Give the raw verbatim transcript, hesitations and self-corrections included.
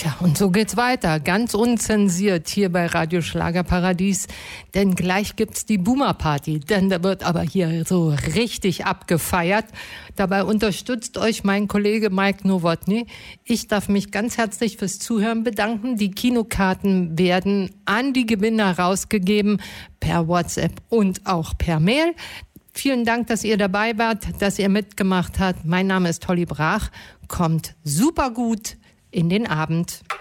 Tja, und so geht's weiter, ganz unzensiert hier bei Radio Schlagerparadies, denn gleich gibt's die Boomer-Party, denn da wird aber hier so richtig abgefeiert. Dabei unterstützt euch mein Kollege Mike Nowotny. Ich darf mich ganz herzlich fürs Zuhören bedanken. Die Kinokarten werden an die Gewinner rausgegeben, per WhatsApp und auch per Mail. Vielen Dank, dass ihr dabei wart, dass ihr mitgemacht habt. Mein Name ist Holly Brach. Kommt super gut in den Abend.